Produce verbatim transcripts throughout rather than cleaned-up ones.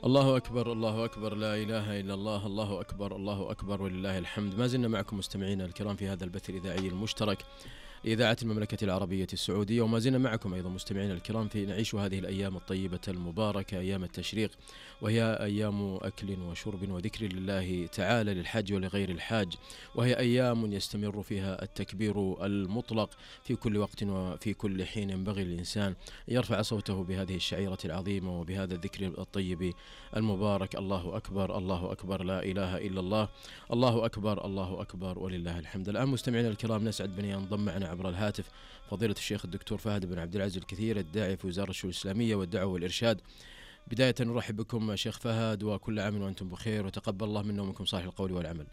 الله أكبر، الله أكبر، لا إله إلا الله، الله أكبر، الله أكبر ولله الحمد. ما زلنا معكم مستمعينا الكرام في هذا البث الإذاعي المشترك لإذاعة المملكة العربية السعودية، وما زلنا معكم أيضا مستمعينا الكرام في نعيش هذه الأيام الطيبة المباركة، أيام التشريق، وهي أيام أكل وشرب وذكر لله تعالى للحاج ولغير الحاج، وهي أيام يستمر فيها التكبير المطلق في كل وقت وفي كل حين. ينبغي للإنسان أن يرفع صوته بهذه الشعيرة العظيمة وبهذا الذكر الطيب المبارك: الله أكبر، الله أكبر، لا إله إلا الله، الله أكبر، الله أكبر ولله الحمد. الآن مستمعينا الكرام نسعد بأن ينضم معنا عبر الهاتف فضيلة الشيخ الدكتور فهد بن عبد العزيز الكثير، الداعي في وزارة الشؤون الإسلامية والدعوة والإرشاد. بداية نرحب بكم شيخ فهد، وكل عام وأنتم بخير، وتقبل الله منا ومنكم صالح القول والعمل.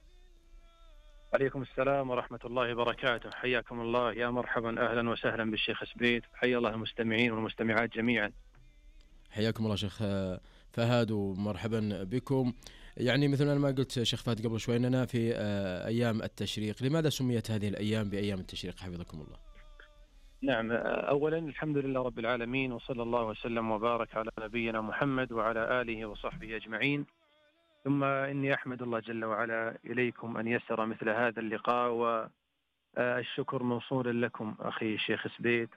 عليكم السلام ورحمة الله وبركاته، حياكم الله، يا مرحبا، أهلا وسهلا بالشيخ سبيت، حيا الله المستمعين والمستمعات جميعا. حياكم الله شيخ فهد ومرحبا بكم. يعني مثل ما قلت شيخ فهد قبل شوي أننا في أيام التشريق، لماذا سميت هذه الأيام بأيام التشريق حفظكم الله؟ نعم، أولا الحمد لله رب العالمين، وصلى الله وسلم وبارك على نبينا محمد وعلى آله وصحبه أجمعين، ثم إني أحمد الله جل وعلا إليكم أن يسر مثل هذا اللقاء، والشكر موصول لكم أخي الشيخ سبيت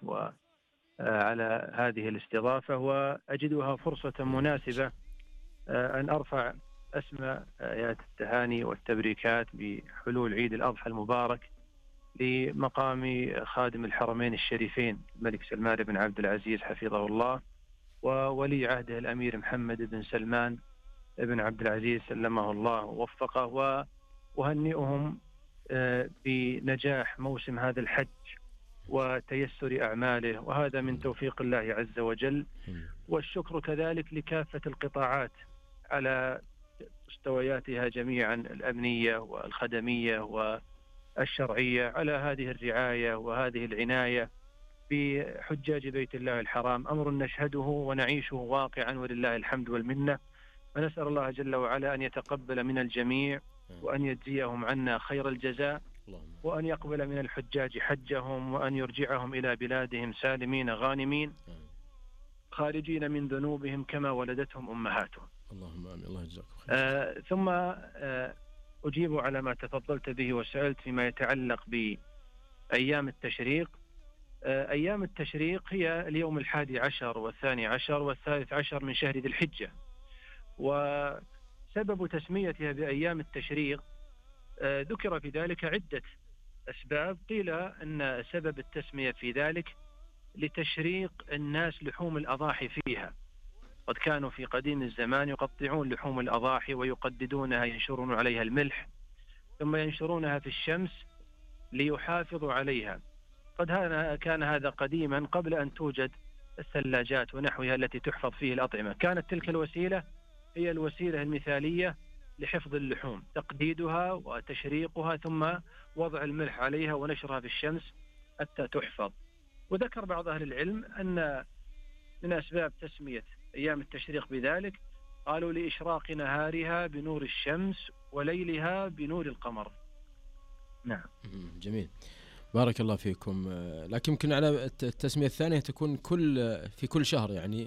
وعلى هذه الاستضافة، وأجدها فرصة مناسبة أن أرفع أسمى آيات التهاني والتبريكات بحلول عيد الأضحى المبارك لمقام خادم الحرمين الشريفين الملك سلمان بن عبد العزيز حفظه الله، وولي عهده الأمير محمد بن سلمان بن عبد العزيز سلمه الله ووفقه، وأهنئهم بنجاح موسم هذا الحج وتيسر أعماله، وهذا من توفيق الله عز وجل. والشكر كذلك لكافة القطاعات على مستوياتها جميعا، الأمنية والخدمية والشرعية، على هذه الرعاية وهذه العناية بحجاج بيت الله الحرام، أمر نشهده ونعيشه واقعا ولله الحمد والمنة. ونسأل الله جل وعلا أن يتقبل من الجميع، وأن يجزيهم عنا خير الجزاء، وأن يقبل من الحجاج حجهم، وأن يرجعهم إلى بلادهم سالمين غانمين خارجين من ذنوبهم كما ولدتهم أمهاتهم. اللهم آمين، الله يجزاكم خير. آه ثم آه أجيب على ما تفضلت به وسألت فيما يتعلق بأيام التشريق. آه أيام التشريق هي اليوم الحادي عشر والثاني عشر والثالث عشر من شهر ذي الحجة، وسبب تسميتها بأيام التشريق آه ذكر في ذلك عدة أسباب. قيل أن سبب التسمية في ذلك لتشريق الناس لحوم الأضاحي فيها، قد كانوا في قديم الزمان يقطعون لحوم الأضاحي ويقددونها، ينشرون عليها الملح ثم ينشرونها في الشمس ليحافظوا عليها. قد كان هذا قديما قبل أن توجد الثلاجات ونحوها التي تحفظ فيه الأطعمة، كانت تلك الوسيلة هي الوسيلة المثالية لحفظ اللحوم، تقديدها وتشريقها ثم وضع الملح عليها ونشرها في الشمس حتى تحفظ. وذكر بعض أهل العلم أن من أسباب تسمية أيام التشريق بذلك قالوا لإشراق نهارها بنور الشمس وليلها بنور القمر. نعم، جميل، بارك الله فيكم. لكن يمكن على التسمية الثانية تكون كل في كل شهر، يعني